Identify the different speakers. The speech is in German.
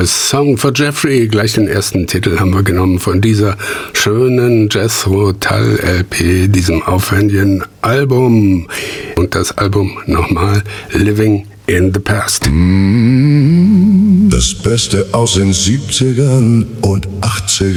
Speaker 1: als Song for Jeffrey. Gleich den ersten Titel haben wir genommen von dieser schönen Jethro Tull LP, diesem aufwendigen Album. Und das Album nochmal Living in the Past.
Speaker 2: Das Beste aus den 70ern und 80ern.